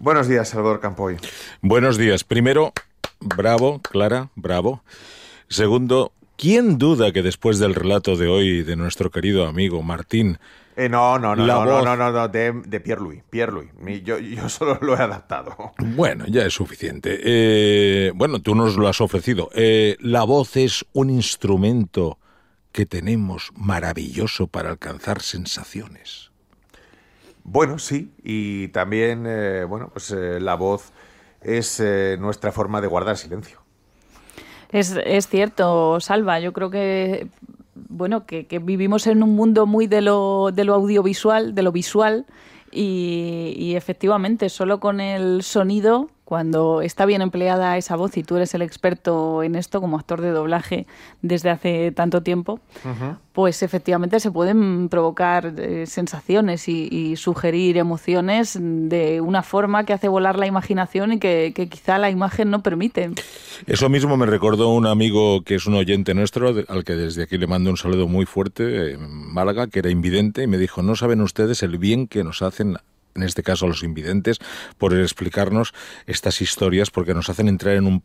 Buenos días, Salvador Campoy. Buenos días. Primero, bravo, Clara, bravo. Segundo, ¿quién duda que después del relato de hoy de nuestro querido amigo Martín... No, voz... de Pierre-Louis. Yo solo lo he adaptado. Bueno, ya es suficiente. Bueno, tú nos lo has ofrecido. La voz es un instrumento que tenemos maravilloso para alcanzar sensaciones. Bueno, sí, y también, la voz es nuestra forma de guardar silencio. Es cierto, Salva. Yo creo que que vivimos en un mundo muy de lo audiovisual, de lo visual, y efectivamente solo con el sonido, cuando está bien empleada esa voz, y tú eres el experto en esto como actor de doblaje desde hace tanto tiempo, pues efectivamente se pueden provocar sensaciones y sugerir emociones de una forma que hace volar la imaginación y que quizá la imagen no permite. Eso mismo me recordó un amigo que es un oyente nuestro, al que desde aquí le mando un saludo muy fuerte, en Málaga, que era invidente, y me dijo: no saben ustedes el bien que nos hacen, en este caso a los invidentes, por explicarnos estas historias, porque nos hacen entrar en un